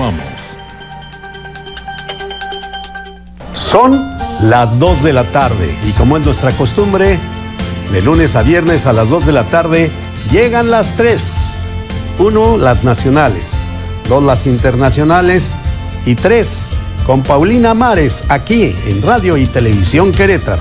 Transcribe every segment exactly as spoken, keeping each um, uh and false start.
Continuamos. Son las dos de la tarde y como es nuestra costumbre, de lunes a viernes a las dos de la tarde llegan las tres. Uno, las nacionales. Dos, las internacionales. Y tres, con Paulina Mares, aquí en Radio y Televisión Querétaro.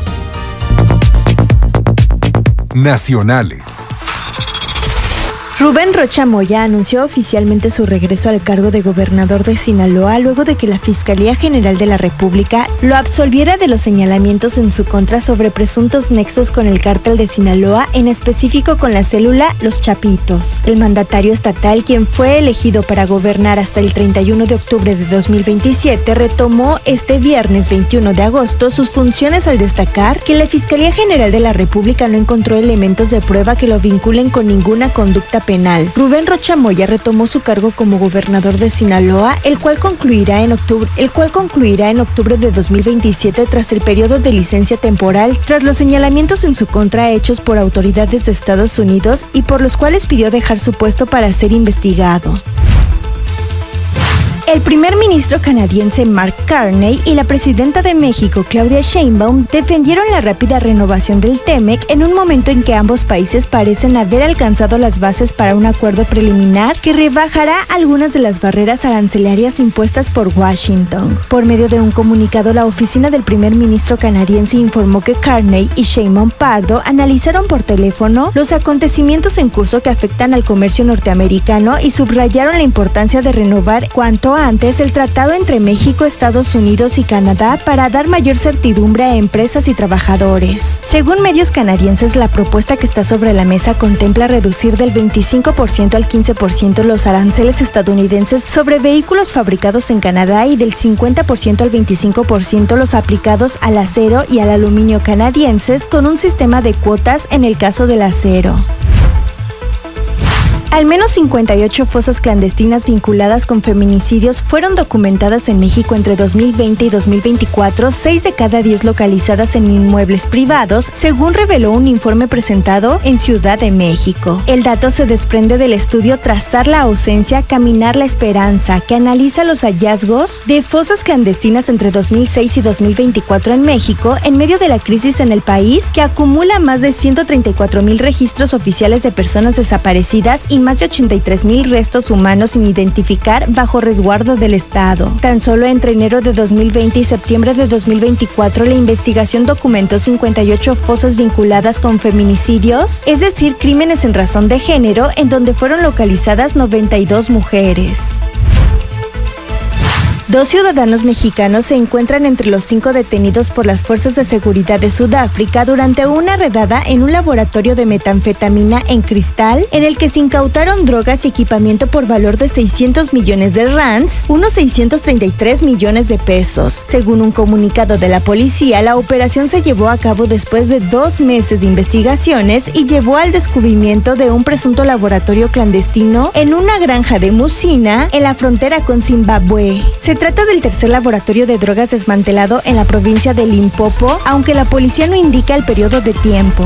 Nacionales. Rubén Rocha Moya anunció oficialmente su regreso al cargo de gobernador de Sinaloa luego de que la Fiscalía General de la República lo absolviera de los señalamientos en su contra sobre presuntos nexos con el cártel de Sinaloa, en específico con la célula Los Chapitos. El mandatario estatal, quien fue elegido para gobernar hasta el treinta y uno de octubre de dos mil veintisiete, retomó este viernes veintiuno de agosto sus funciones al destacar que la Fiscalía General de la República no encontró elementos de prueba que lo vinculen con ninguna conducta penal. Rubén Rocha Moya retomó su cargo como gobernador de Sinaloa, el cual concluirá en octubre, el cual concluirá en octubre de dos mil veintisiete tras el periodo de licencia temporal, tras los señalamientos en su contra hechos por autoridades de Estados Unidos y por los cuales pidió dejar su puesto para ser investigado. El primer ministro canadiense Mark Carney y la presidenta de México, Claudia Sheinbaum, defendieron la rápida renovación del TEMEC en un momento en que ambos países parecen haber alcanzado las bases para un acuerdo preliminar que rebajará algunas de las barreras arancelarias impuestas por Washington. Por medio de un comunicado, la oficina del primer ministro canadiense informó que Carney y Sheinbaum Pardo analizaron por teléfono los acontecimientos en curso que afectan al comercio norteamericano y subrayaron la importancia de renovar cuanto antes el tratado entre México, Estados Unidos y Canadá para dar mayor certidumbre a empresas y trabajadores. Según medios canadienses, la propuesta que está sobre la mesa contempla reducir del veinticinco por ciento al quince por ciento los aranceles estadounidenses sobre vehículos fabricados en Canadá y del cincuenta por ciento al veinticinco por ciento los aplicados al acero y al aluminio canadienses, con un sistema de cuotas en el caso del acero. Al menos cincuenta y ocho fosas clandestinas vinculadas con feminicidios fueron documentadas en México entre dos mil veinte y dos mil veinticuatro, seis de cada diez localizadas en inmuebles privados, según reveló un informe presentado en Ciudad de México. El dato se desprende del estudio Trazar la ausencia, Caminar la esperanza, que analiza los hallazgos de fosas clandestinas entre dos mil seis y dos mil veinticuatro en México, en medio de la crisis en el país, que acumula más de ciento treinta y cuatro mil registros oficiales de personas desaparecidas y más de ochenta y tres mil restos humanos sin identificar bajo resguardo del Estado. Tan solo entre enero de dos mil veinte y septiembre de dos mil veinticuatro, la investigación documentó cincuenta y ocho fosas vinculadas con feminicidios, es decir, crímenes en razón de género, en donde fueron localizadas noventa y dos mujeres. Dos ciudadanos mexicanos se encuentran entre los cinco detenidos por las fuerzas de seguridad de Sudáfrica durante una redada en un laboratorio de metanfetamina en Cristal, en el que se incautaron drogas y equipamiento por valor de seiscientos millones de rands, unos seiscientos treinta y tres millones de pesos. Según un comunicado de la policía, la operación se llevó a cabo después de dos meses de investigaciones y llevó al descubrimiento de un presunto laboratorio clandestino en una granja de Musina, en la frontera con Zimbabue. Se trata del tercer laboratorio de drogas desmantelado en la provincia de Limpopo, aunque la policía no indica el periodo de tiempo.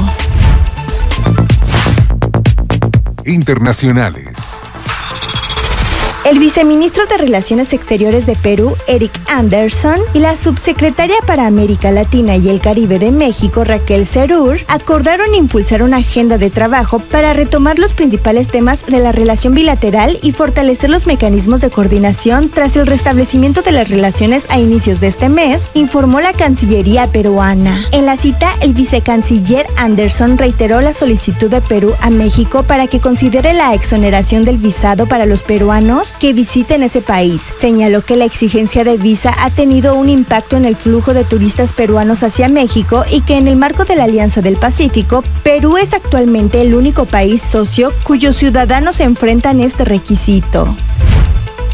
Internacionales. El viceministro de Relaciones Exteriores de Perú, Eric Anderson, y la subsecretaria para América Latina y el Caribe de México, Raquel Serur, acordaron impulsar una agenda de trabajo para retomar los principales temas de la relación bilateral y fortalecer los mecanismos de coordinación tras el restablecimiento de las relaciones a inicios de este mes, informó la Cancillería peruana. En la cita, el vicecanciller Anderson reiteró la solicitud de Perú a México para que considere la exoneración del visado para los peruanos que visiten ese país. Señaló que la exigencia de visa ha tenido un impacto en el flujo de turistas peruanos hacia México y que en el marco de la Alianza del Pacífico, Perú es actualmente el único país socio cuyos ciudadanos enfrentan este requisito.